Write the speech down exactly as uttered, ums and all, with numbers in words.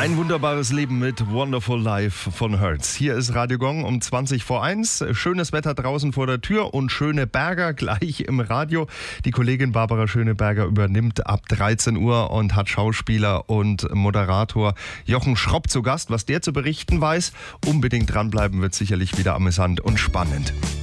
Ein wunderbares Leben mit Wonderful Life von Hertz. Hier ist Radio Gong um zwanzig vor eins. Schönes Wetter draußen vor der Tür und Schöneberger gleich im Radio. Die Kollegin Barbara Schöneberger übernimmt ab dreizehn Uhr und hat Schauspieler und Moderator Jochen Schropp zu Gast. Was der zu berichten weiß, unbedingt dranbleiben, wird sicherlich wieder amüsant und spannend.